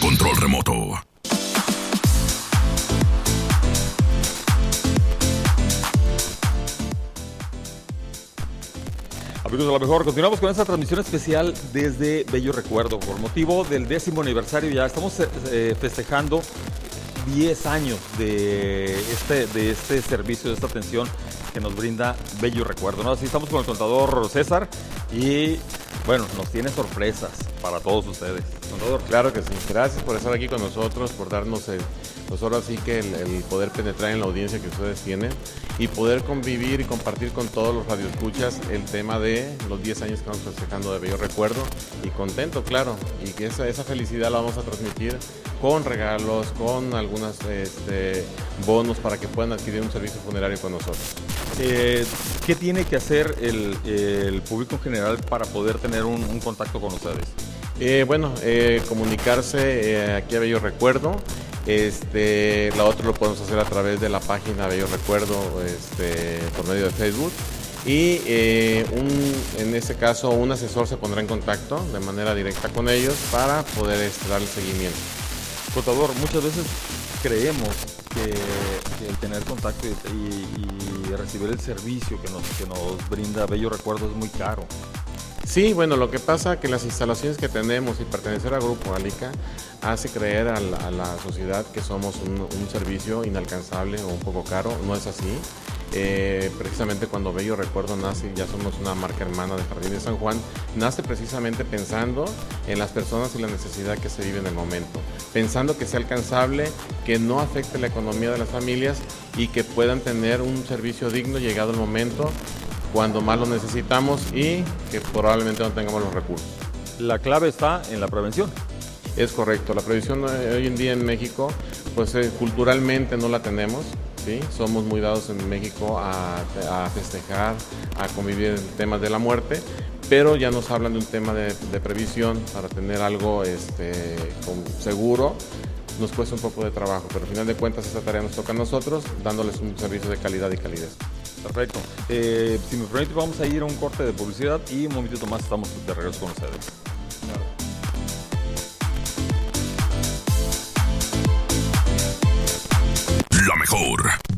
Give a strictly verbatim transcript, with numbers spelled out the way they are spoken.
control remoto. Amigos de La Mejor, continuamos con esta transmisión especial desde Bello Recuerdo. Por motivo del décimo aniversario, ya estamos eh, festejando diez años de este, de este servicio, de esta atención que nos brinda Bello Recuerdo, ¿no? Así estamos con el contador César y, bueno, nos tiene sorpresas para todos ustedes. Contador. Claro que sí. Gracias por estar aquí con nosotros, por darnos el, pues ahora sí que el, el poder penetrar en la audiencia que ustedes tienen y poder convivir y compartir con todos los radioescuchas el tema de los diez años que estamos festejando de Bello Recuerdo, y contento, claro, y que esa, esa felicidad la vamos a transmitir con regalos, con algunos este, bonos para que puedan adquirir un servicio funerario con nosotros. Eh, ¿Qué tiene que hacer el, el público en general para poder tener un, un contacto con ustedes? Eh, bueno, eh, comunicarse eh, aquí a Bello Recuerdo. Este, la otra lo podemos hacer a través de la página Bello Recuerdo, este, por medio de Facebook. Y eh, un, en este caso un asesor se pondrá en contacto de manera directa con ellos para poder este, dar el seguimiento. Contador, muchas veces creemos que, que el tener contacto y, y, y recibir el servicio que nos, que nos brinda Bello Recuerdo es muy caro. Sí, bueno, lo que pasa es que las instalaciones que tenemos y pertenecer al Grupo Alica hace creer a la, a la sociedad que somos un, un servicio inalcanzable o un poco caro. No es así. Eh, precisamente cuando Bello Recuerdo nace, ya somos una marca hermana de Jardín de San Juan, nace precisamente pensando en las personas y la necesidad que se vive en el momento, pensando que sea alcanzable, que no afecte la economía de las familias y que puedan tener un servicio digno llegado el momento cuando más lo necesitamos y que probablemente no tengamos los recursos. La clave está en la prevención. Es correcto, la prevención hoy en día en México, pues eh, culturalmente no la tenemos, ¿sí? Somos muy dados en México a, a festejar, a convivir en temas de la muerte, pero ya nos hablan de un tema de, de previsión para tener algo este, con, seguro. Nos cuesta un poco de trabajo, pero al final de cuentas esta tarea nos toca a nosotros, dándoles un servicio de calidad y calidez. Perfecto. Eh, si me permite, vamos a ir a un corte de publicidad y un momentito más estamos de regreso con ustedes. La Mejor.